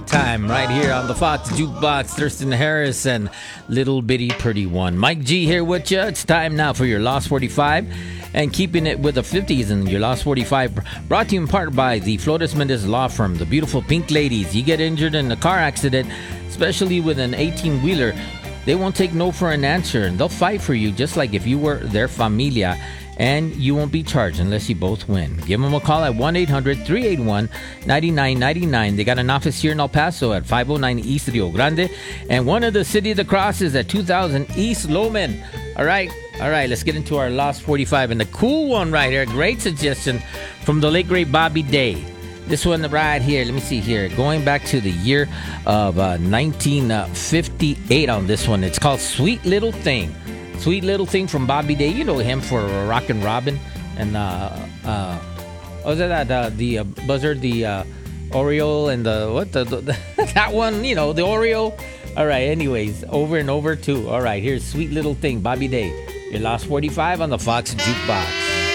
Time right here on the Fox Jukebox. Thurston Harris and Little Bitty Pretty One. Mike G here with you. It's time now for your Lost 45 and keeping it with the 50s and your Lost 45 brought to you in part by the Flores Mendez Law Firm, the beautiful Pink Ladies. You get injured in a car accident, especially with an 18-wheeler, they won't take no for an answer and they'll fight for you just like if you were their familia. And you won't be charged unless you both win. Give them a call at 1-800-381-9999. They got an office here in El Paso at 509 East Rio Grande. And one of the City of the Crosses at 2000 East Loman. All right, let's get into our Lost 45. And the cool one right here, great suggestion from the late, great Bobby Day. This one right here, let me see here. Going back to the year of 1958 on this one. It's called Sweet Little Thing. Sweet Little Thing from Bobby Day. You know him for Rockin' Robin and the Buzzard, the Oreo, and the that one, you know, the Oreo. All right, anyways, over and over too. All right, here's Sweet Little Thing, Bobby Day. Your Lost 45 on the Fox Jukebox.